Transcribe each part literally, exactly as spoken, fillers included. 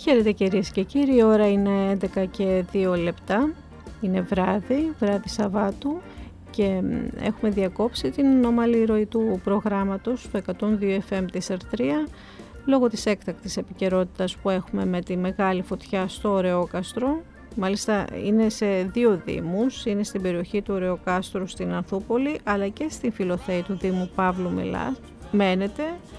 Χαίρετε κυρίες και κύριοι, η ώρα είναι έντεκα και δύο λεπτά, είναι βράδυ, βράδυ Σαββάτου και έχουμε διακόψει την ομαλή ροή του προγράμματος στο εκατόν δύο εφ εμ της Ερτρία λόγω της έκτακτης επικαιρότητας που έχουμε με τη μεγάλη φωτιά στο Ωρεόκαστρο. Μάλιστα είναι σε δύο δήμους, είναι στην περιοχή του Ωρεοκάστρου στην Ανθούπολη αλλά και στην Φιλοθέη του Δήμου Παύλου Μιλάς. Μένεται.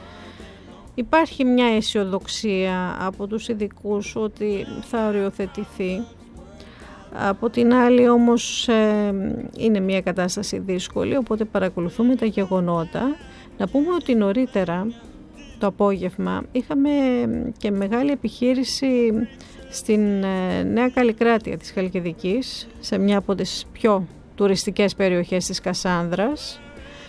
Υπάρχει μια αισιοδοξία από τους ειδικούς ότι θα οριοθετηθεί. Από την άλλη όμως ε, είναι μια κατάσταση δύσκολη, οπότε παρακολουθούμε τα γεγονότα. Να πούμε ότι νωρίτερα το απόγευμα είχαμε και μεγάλη επιχείρηση στην ε, Νέα Καλλικράτεια της Χαλκιδικής, σε μια από τις πιο τουριστικές περιοχές της Κασάνδρας.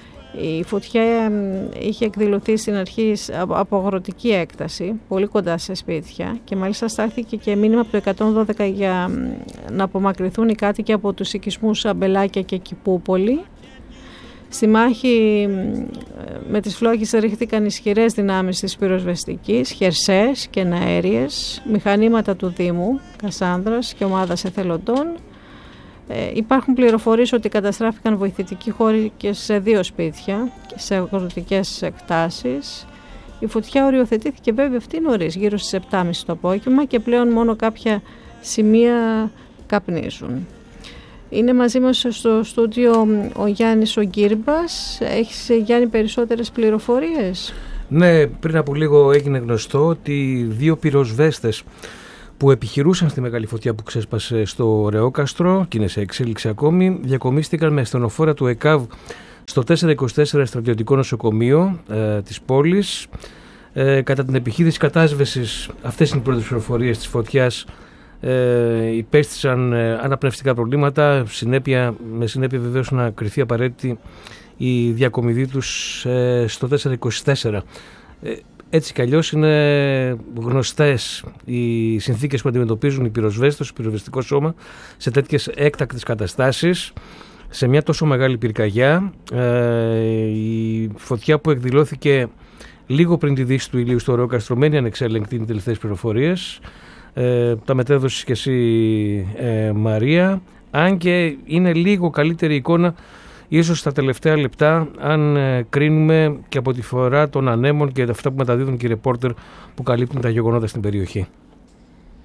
Η φωτιά είχε εκδηλωθεί στην αρχή από αγροτική έκταση, πολύ κοντά σε σπίτια και μάλιστα στάθηκε και μήνυμα από το εκατόν δώδεκα για να απομακρυνθούν οι κάτοικοι από τους οικισμούς Αμπελάκια και Κηπούπολη. Στη μάχη με τις φλόγες ρίχθηκαν ισχυρές δυνάμεις της πυροσβεστικής, χερσαίες και αέριες, μηχανήματα του Δήμου Κασάνδρας και ομάδας εθελοντών. Ε, υπάρχουν πληροφορίες ότι καταστράφηκαν βοηθητικοί χώροι και σε δύο σπίτια και σε αγροτικές εκτάσεις. Η φωτιά οριοθετήθηκε βέβαια αυτή νωρίς, γύρω στις επτά και μισή το απόγευμα και πλέον μόνο κάποια σημεία καπνίζουν. Είναι μαζί μας στο στούντιο ο Γιάννης ο Γκύρμπας. Έχεις, Γιάννη, περισσότερες πληροφορίες? Ναι, πριν από λίγο έγινε γνωστό ότι δύο πυροσβέστες που επιχειρούσαν στη μεγάλη φωτιά που ξέσπασε στο Ωρεόκαστρο και είναι σε εξέλιξη ακόμη, διακομίστηκαν με ασθενοφόρα του ΕΚΑΒ στο τετρακόσια είκοσι τέσσερα στρατιωτικό νοσοκομείο ε, της πόλης. Ε, κατά την επιχείρηση κατάσβεσης, αυτές είναι οι πρώτες πληροφορίες της φωτιάς, ε, υπέστησαν ε, αναπνευστικά προβλήματα, συνέπεια, με συνέπεια βεβαίως να κριθεί απαραίτητη η διακομιδή τους ε, στο τετρακόσια είκοσι τέσσερα. Ε, Έτσι κι αλλιώς είναι γνωστές οι συνθήκες που αντιμετωπίζουν οι πυροσβέστες, το πυροσβεστικό σώμα σε τέτοιες έκτακτες καταστάσεις. Σε μια τόσο μεγάλη πυρκαγιά, ε, η φωτιά που εκδηλώθηκε λίγο πριν τη δύση του ηλίου στο Ωρεόκαστρο μένει ανεξέλεγκτη, είναι οι τελευταίες πληροφορίες. Ε, τα μετέδωσες και εσύ, ε, Μαρία, αν και είναι λίγο καλύτερη εικόνα ίσως στα τελευταία λεπτά, αν ε, κρίνουμε και από τη φορά των ανέμων και αυτά που μεταδίδουν και οι ρεπόρτερ που καλύπτουν τα γεγονότα στην περιοχή.